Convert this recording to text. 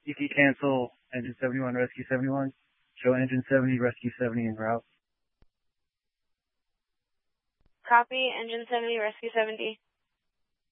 ET cancel, engine 71, rescue 71. Show engine 70, rescue 70 en route. Copy, engine 70, rescue 70.